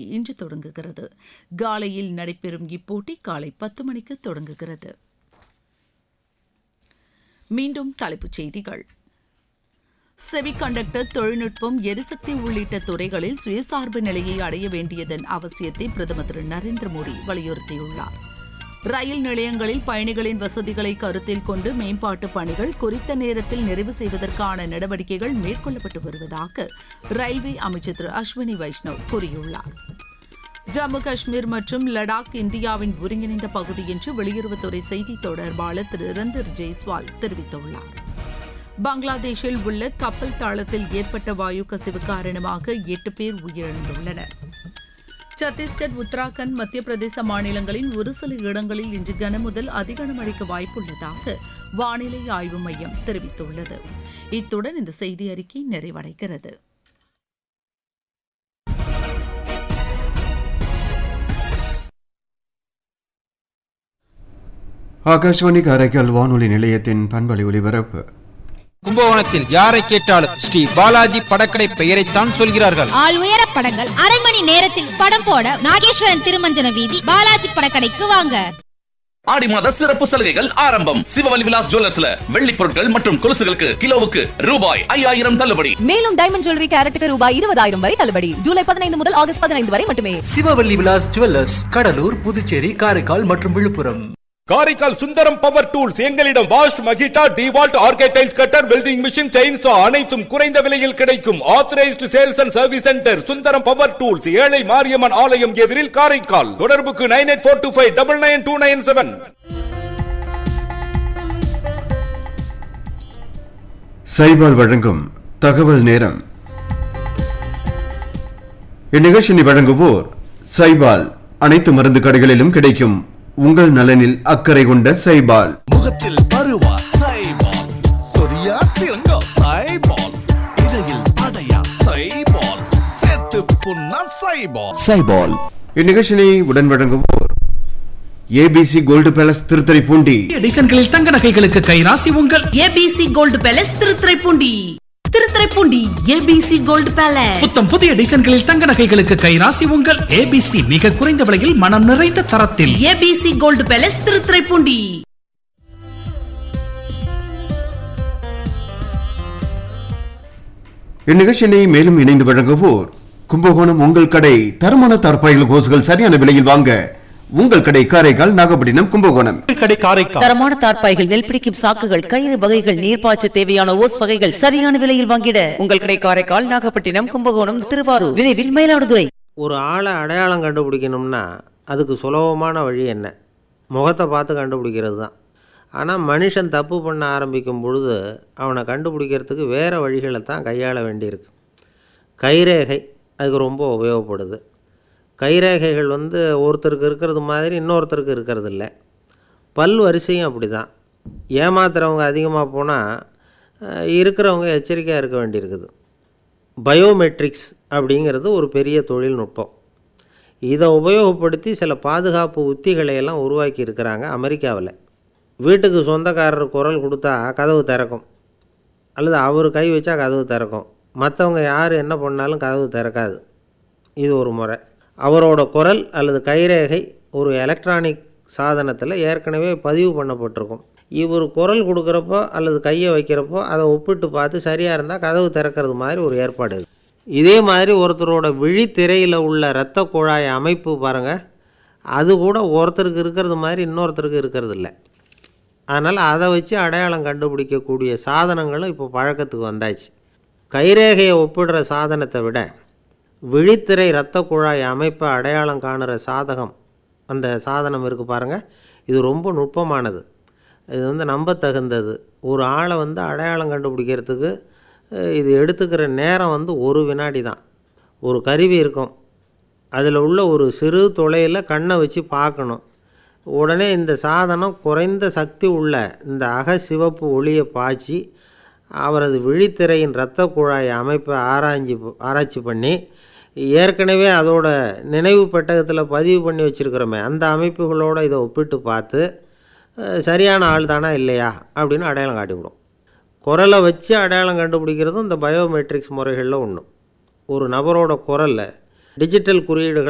இன்று தொடங்குகிறது. காலையில் நடைபெறும் இப்போட்டி காலை 10 மணிக்கு தொடங்குகிறது. மீண்டும் தலைப்புச் செய்திகள். செமிகண்டக்டர் தொழில்நுட்பம், எரிசக்தி உள்ளிட்ட துறைகளில் சுயசார்பு நிலையை அடைய வேண்டியதன் அவசியத்தை பிரதமர் திரு நரேந்திர மோடி வலியுறுத்தியுள்ளார். ரயில் நிலையங்களில் பயணிகளின் வசதிகளை கருத்தில் கொண்டு மேம்பாட்டு பணிகள் குறித்த நேரத்தில் நிறைவு செய்வதற்கான நடவடிக்கைகள் மேற்கொள்ளப்பட்டு வருவதாக ரயில்வே அமைச்சர் திரு அஸ்வினி வைஷ்ணவ் கூறியுள்ளார். ஜம்மு காஷ்மீர் மற்றும் லடாக் இந்தியாவின் ஒருங்கிணைந்த பகுதி என்று வெளியுறவுத்துறை செய்தி தொடர்பாளர் திரு ரந்தர் ஜெய்ஸ்வால் தெரிவித்துள்ளார். பங்களாதேஷில் உள்ள கப்பல் தளத்தில் ஏற்பட்ட வாயு கசிவு காரணமாக 8 பேர் உயிரிழந்துள்ளனர். சத்தீஸ்கர், உத்தராகண்ட், மத்திய பிரதேச மாநிலங்களின் ஒரு சில இடங்களில் இன்று கனமுதல் அதிகனமழைக்கு வாய்ப்புள்ளதாக வானிலை ஆய்வு மையம் தெரிவித்துள்ளது. இத்துடன் இந்த செய்தி அறிக்கை நிறைவடைகிறது. ஆகாஷ்வாணி காரைக்கால் வானொலி நிலையத்தின் பண்பலை ஒலிபரப்பு. கும்பகோணத்தில் யாரை கேட்டாலும் ஸ்ரீ பாலாஜி படக்கடை பெயரைத்தான் சொல்கிறார்கள். ஆள் உயர படங்கள் அரை மணி நேரத்தில் படம் போட நாகேஸ்வரன் திருமஞ்சன வீதி பாலாஜி படக்கடைக்கு வாங்க. ஆடி மாத சிறப்பு சலுகைகள் ஆரம்பம். சிவவலி விலாஸ் ஜுவல்லர்ஸ்ல வெள்ளி பொருட்கள் மற்றும் கொலுசுகளுக்கு கிலோவுக்கு ரூபாய் 5000 தள்ளுபடி. மேலும் டைமண்ட் ஜுவல்லரி கேரட்டுக்கு ரூபாய் 20000 வரை தள்ளுபடி. ஜூலை 15 முதல் ஆகஸ்ட் 15 வரை மட்டுமே. சிவவல்லி விலாஸ் ஜுவல்லர்ஸ், கடலூர், புதுச்சேரி, காரைக்கால் மற்றும் விழுப்புரம். Karaikal Sundaram power tools. எங்களிடம் wash, மகிட்டா, டிவால்ட், ஆர்கேடைல்ஸ் cutter, welding machine, chainsaw அனைத்தும் குறைந்த விலையில் கிடைக்கும். Authorised sales and service centre Sundaram power tools, ஏழை மாரியம்மன் ஆலயம் எதிரில், காரைக்கால். தொடர்புக்கு 9842599297. சைபால் வழங்கும் தகவல் நேரம். இந்நிகழ்ச்சியை வழங்குவோர் சைபால். அனைத்து மருந்து கடைகளிலும் கிடைக்கும். உங்கள் நலனில் அக்கறை கொண்ட சைபால். முகத்தில் பருவா சைபால், சொரியா சிறங்கா சைபால், இடையில் அடையா சைபால், சேத்து புண்ணா சைபால். சைபால். இந்நிகழ்ச்சியை உடன் வழங்குவோர் ஏபிசி கோல்டு பேலஸ், திருத்துறைப்பூண்டி. டிசைன்களில் தங்க நகைகளுக்கு கைராசி உங்கள் ABC gold palace, Thiruthuraipoondi. ABC gold palace. புத்தம் புதிய டிசைன்களில் தங்க நகைகளுக்கு கைராசி உங்கள் ஏபிசி. மிக குறைந்த விலையில் மனம் நிறைந்த தரத்தில். ABC gold palace, Thiruthuraipoondi. இந்நிகழ்ச்சியை மேலும் இணைந்து வழங்குவோர் கும்பகோணம் உங்கள் கடை. தரமான தார்பாய்கள், கோசுகள் சரியான விலையில் வாங்க உங்கள் கடை. காரைக்கால், நாகப்பட்டினம், கும்பகோணம். தரமான தார்பாய்கள், நெல் பிடிக்கும் சாக்குகள், கயிறு வகைகள், நீர்ப்பாய்ச்ச தேவையான ஓஸ் வகைகள் சரியான விலையில் வாங்கிட உங்கள் கடை. காரைக்கால், நாகப்பட்டினம், கும்பகோணம், திருவாரூர், விரைவில் மயிலாடுதுறை. ஒரு ஆளை அடையாளம் கண்டுபிடிக்கணும்னா அதுக்கு சுலபமான வழி என்ன? முகத்தை பார்த்து கண்டுபிடிக்கிறது தான். ஆனால் மனுஷன் தப்பு பண்ண ஆரம்பிக்கும் பொழுது அவனை கண்டுபிடிக்கிறதுக்கு வேறு வழிகளை தான் கையாள வேண்டியிருக்கு. கைரேகை அதுக்கு ரொம்ப உபயோகப்படுது. கைரேகைகள் ஒருத்தருக்கு இருக்கிறது மாதிரி இன்னொருத்தருக்கு இருக்கிறது இல்லை. பல் வரிசையும் அப்படி தான். ஏமாத்துறவங்க அதிகமாக போனால் இருக்கிறவங்க எச்சரிக்கையாக இருக்க வேண்டியிருக்குது. பயோமெட்ரிக்ஸ் அப்படிங்கிறது ஒரு பெரிய தொழில்நுட்பம். இதை உபயோகப்படுத்தி சில பாதுகாப்பு உத்திகளை எல்லாம் உருவாக்கி இருக்கிறாங்க அமெரிக்காவில். வீட்டுக்கு சொந்தக்காரர் குரல் கொடுத்தா கதவு திறக்கும், அல்லது அவர் கை வச்சா கதவு திறக்கும். மற்றவங்க யார் என்ன பண்ணாலும் கதவு திறக்காது. இது ஒரு முறை. அவரோட குரல் அல்லது கைரேகை ஒரு எலக்ட்ரானிக் சாதனத்தில் ஏற்கனவே பதிவு பண்ணப்பட்டிருக்கும். இவர் குரல் கொடுக்குறப்போ அல்லது கையை வைக்கிறப்போ அதை ஒப்பிட்டு பார்த்து சரியாக இருந்தால் கதவு திறக்கிறது மாதிரி ஒரு ஏற்பாடு. இதே மாதிரி ஒருத்தரோட விழித்திரையில் உள்ள இரத்த குழாய் அமைப்பு பாருங்கள், அது கூட ஒருத்தருக்கு இருக்கிறது மாதிரி இன்னொருத்தருக்கு இருக்கிறது இல்லை. அதனால் அதை வச்சு அடையாளம் கண்டுபிடிக்கக்கூடிய சாதனங்களும் இப்போ பழக்கத்துக்கு வந்தாச்சு. கைரேகையை ஒப்பிடுற சாதனத்தை விட விழித்திரை இரத்த குழாய் அமைப்பை அடையாளம் காணுற அந்த சாதனம் இருக்குது பாருங்கள், இது ரொம்ப நுட்பமானது. இது நம்பத்தகுந்தது. ஒரு ஆளை அடையாளம் கண்டுபிடிக்கிறதுக்கு இது எடுத்துக்கிற நேரம் 1 வினாடி தான். ஒரு கருவி இருக்கும், அதில் உள்ள ஒரு சிறு துளையில் கண்ணை வச்சு பார்க்கணும். உடனே இந்த சாதனம் குறைந்த சக்தி உள்ள இந்த சிவப்பு ஒளியை பாய்ச்சி அவரது விழித்திரையின் இரத்த குழாய் அமைப்பை ஆராய்ச்சி பண்ணி ஏற்கனவே அதோட நினைவு பெட்டகத்தில் பதிவு பண்ணி வச்சுருக்கிறோமே அந்த அமைப்புகளோடு இதை ஒப்பிட்டு பார்த்து சரியான ஆள் தானா இல்லையா அப்படின்னு அடையாளம் காட்டிவிடும். குரலை வச்சு அடையாளம் கண்டுபிடிக்கிறதும் இந்த பயோமெட்ரிக்ஸ் முறைகளில் ஒன்று. ஒரு நபரோட குரலில் டிஜிட்டல் குறியீடுகள்